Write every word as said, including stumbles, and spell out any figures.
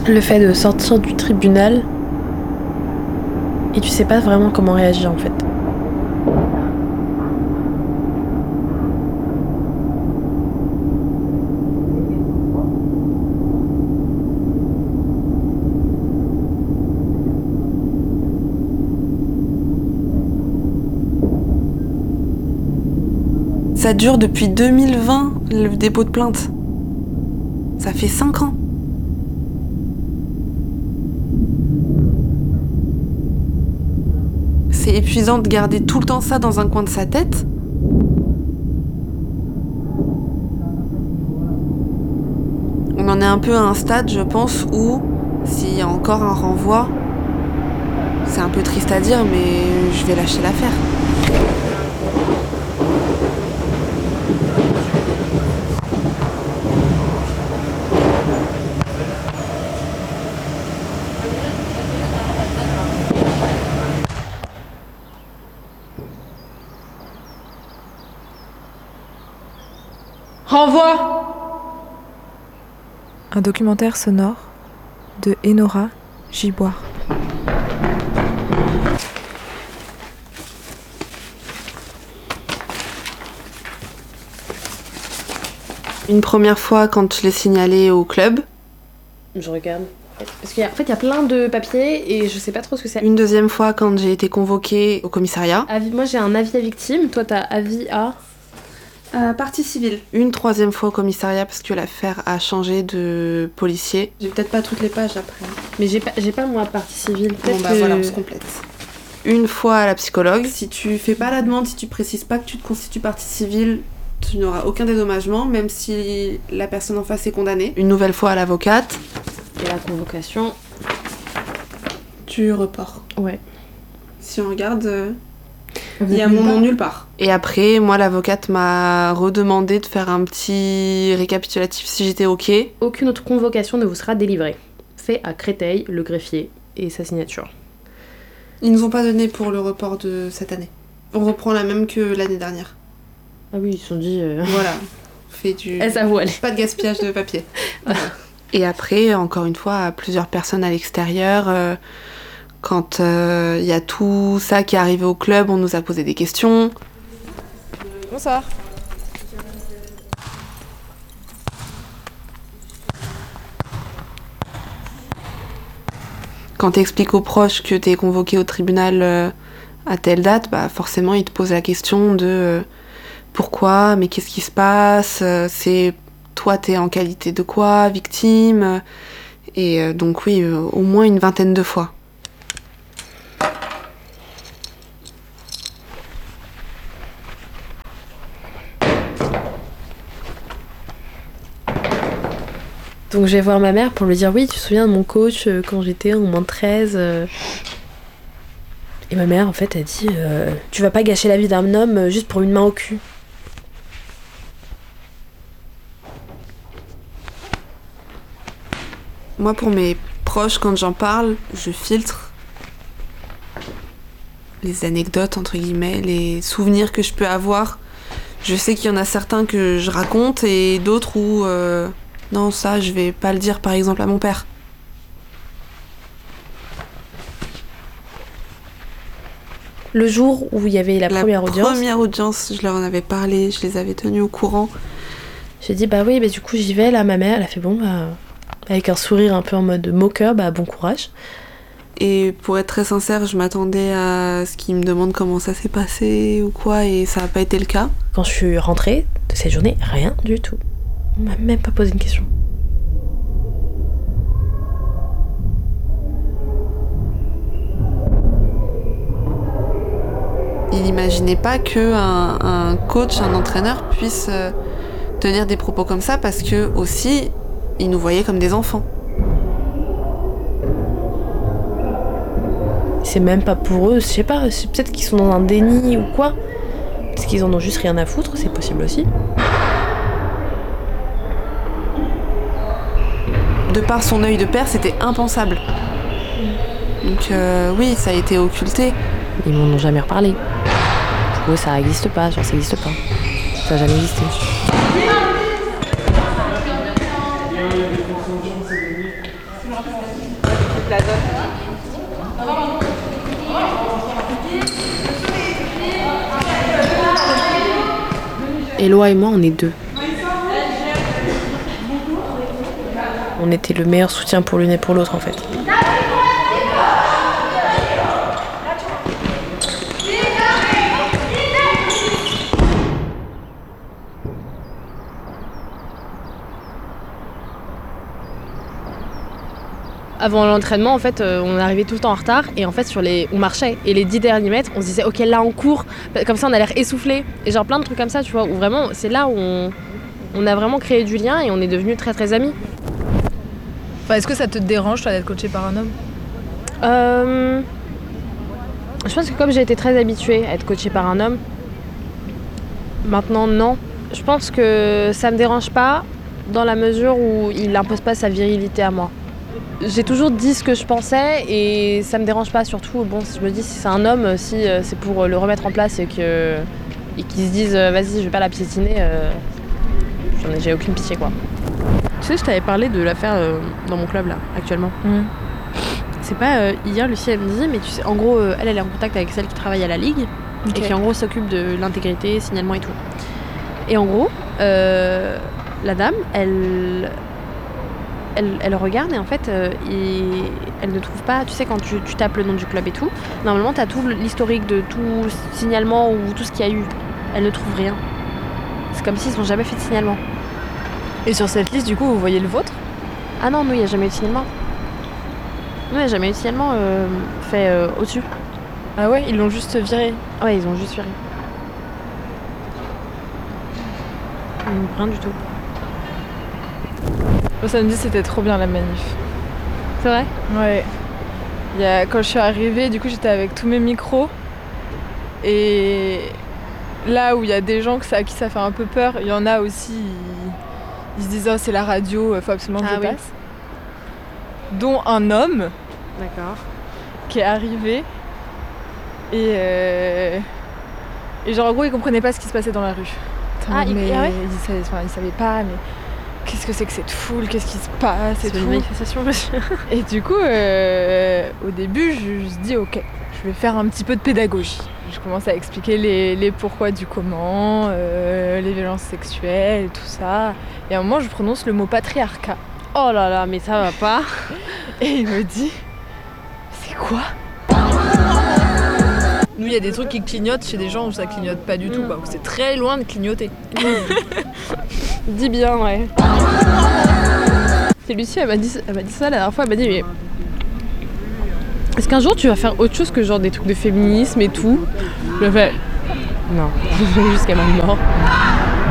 Le fait de sortir du tribunal et tu sais pas vraiment comment réagir en fait. Ça dure depuis deux mille vingt, le dépôt de plainte. Ça fait cinq ans. C'est épuisant de garder tout le temps ça dans un coin de sa tête. On en est un peu à un stade, je pense, où s'il y a encore un renvoi, c'est un peu triste à dire, mais je vais lâcher l'affaire. Renvoi! Un documentaire sonore de Enora Giboire. Une première fois quand je l'ai signalé au club. Je regarde. Parce qu'en fait, il y a plein de papiers et je sais pas trop ce que c'est. Une deuxième fois quand j'ai été convoquée au commissariat. Avis, moi j'ai un avis à victime, toi t'as avis à... Euh, partie civile. Une troisième fois au commissariat parce que l'affaire a changé de policier. J'ai peut-être pas toutes les pages après. Mais j'ai pas, j'ai pas moi partie civile. Bon bah que... voilà, on se complète. Une fois à la psychologue. Si tu fais pas la demande, si tu précises pas que tu te constitues partie civile, tu n'auras aucun dédommagement, même si la personne en face est condamnée. Une nouvelle fois à l'avocate. Et la convocation. Tu reports. Ouais. Si on regarde, euh, il y a mon nom nulle part. Et après, moi, l'avocate m'a redemandé de faire un petit récapitulatif si j'étais OK. Aucune autre convocation ne vous sera délivrée. Fait à Créteil, le greffier et sa signature. Ils nous ont pas donné pour le report de cette année. On reprend la même que l'année dernière. Ah oui, ils se sont dit... Euh... Voilà. On fait du... Elle s'avoue, elle. Pas de gaspillage de papier. Voilà. Et après, encore une fois, à plusieurs personnes à l'extérieur, euh, quand il euh, y a tout ça qui est arrivé au club, on nous a posé des questions. Bonsoir. Quand t'expliques aux proches que t'es convoqué au tribunal euh, à telle date, bah forcément ils te posent la question de euh, pourquoi, mais qu'est-ce qui se passe, euh, c'est toi t'es en qualité de quoi, victime, et euh, donc oui, euh, au moins une vingtaine de fois. Donc je vais voir ma mère pour lui dire oui, tu te souviens de mon coach euh, quand j'étais en moins de treize euh... Et ma mère en fait elle dit euh, tu vas pas gâcher la vie d'un homme euh, juste pour une main au cul. Moi pour mes proches quand j'en parle, je filtre les anecdotes entre guillemets, les souvenirs que je peux avoir. Je sais qu'il y en a certains que je raconte et d'autres où euh, non, ça, je vais pas le dire, par exemple, à mon père. Le jour où il y avait la, la première audience... La première audience, je leur en avais parlé, je les avais tenus au courant. J'ai dit, bah oui, bah du coup, j'y vais, là, ma mère, elle a fait, bon, bah... Avec un sourire un peu en mode moqueur, bah bon courage. Et pour être très sincère, je m'attendais à ce qu'ils me demandent comment ça s'est passé ou quoi, et ça n'a pas été le cas. Quand je suis rentrée de cette journée, rien du tout. On m'a même pas posé une question. Il n'imaginait pas qu'un un coach, un entraîneur puisse euh, tenir des propos comme ça parce que aussi, il nous voyait comme des enfants. C'est même pas pour eux, je sais pas, c'est peut-être qu'ils sont dans un déni ou quoi. Parce qu'ils en ont juste rien à foutre, c'est possible aussi. De par son œil de père, c'était impensable. Donc euh, oui, ça a été occulté. Ils m'en ont jamais reparlé. Pour eux, ça n'existe pas, genre ça n'existe pas. Ça n'a jamais existé. Eloi et moi, on est deux. On était le meilleur soutien pour l'une et pour l'autre en fait. Avant l'entraînement, en fait, euh, on arrivait tout le temps en retard et en fait, sur les, on marchait et les dix derniers mètres, on se disait ok là on court, comme ça on a l'air essoufflé et genre plein de trucs comme ça, tu vois, où vraiment c'est là où on, on a vraiment créé du lien et on est devenus très très amis. Enfin, est-ce que ça te dérange toi d'être coachée par un homme ? Euh, je pense que comme j'ai été très habituée à être coachée par un homme, maintenant non. Je pense que ça me dérange pas dans la mesure où il impose pas sa virilité à moi. J'ai toujours dit ce que je pensais et ça me dérange pas, surtout bon, si je me dis si c'est un homme, si c'est pour le remettre en place et que et qu'ils se disent vas-y je vais pas la piétiner, euh, j'en ai j'ai aucune pitié quoi. Tu sais, je t'avais parlé de l'affaire euh, dans mon club là actuellement. Mmh. C'est pas euh, hier Lucie elle me disait mais tu sais en gros euh, elle elle est en contact avec celle qui travaille à la ligue okay. Et qui en gros s'occupe de l'intégrité, signalement et tout. Et en gros euh, la dame elle Elle, elle regarde et en fait, euh, il, elle ne trouve pas, tu sais, quand tu, tu tapes le nom du club et tout, normalement, tu as tout l'historique de tout signalement ou tout ce qu'il y a eu. Elle ne trouve rien. C'est comme s'ils n'ont jamais fait de signalement. Et sur cette liste, du coup, vous voyez le vôtre ? Ah non, nous, il n'y a jamais eu de signalement. Nous, il n'y a jamais eu de signalement euh, fait euh, au-dessus. Ah ouais, ils l'ont juste viré ? Ouais, ils ont juste viré. Rien du tout. Samedi, c'était trop bien la manif. C'est vrai ? Ouais. Il y a, quand je suis arrivée, du coup, j'étais avec tous mes micros. Et là où il y a des gens que ça, à qui ça fait un peu peur, il y en a aussi, ils, ils se disent « Oh, c'est la radio, il faut absolument que ah, je oui. passe. » Dont un homme. D'accord. Qui est arrivé. Et, euh, et genre, en gros, il comprenait pas ce qui se passait dans la rue. Ah, mais il, ah ouais il, savait, enfin, il savait pas, mais... Qu'est-ce que c'est que cette foule ? Qu'est-ce qui se passe ? C'est une manifestation, monsieur. Et du coup, euh, au début, je me suis dit, ok, je vais faire un petit peu de pédagogie. Je commence à expliquer les, les pourquoi du comment, euh, les violences sexuelles et tout ça. Et à un moment, je prononce le mot patriarcat. Oh là là, mais ça va pas. Et il me dit, c'est quoi ? Nous, il y a des trucs qui clignotent chez des gens où ça clignote pas du tout, quoi. C'est très loin de clignoter. Dis bien, ouais. C'est Lucie, elle m'a dit, elle m'a dit ça la dernière fois, elle m'a dit mais est-ce qu'un jour tu vas faire autre chose que genre des trucs de féminisme et tout ? Je lui ai fait non, jusqu'à ma mort.